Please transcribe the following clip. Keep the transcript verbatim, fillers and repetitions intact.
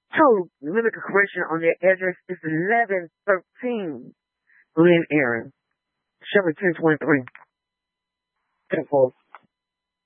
So, let me make a correction on their address. It's eleven thirteen Lynn Aaron, Chevy ten twenty-three. Ten four.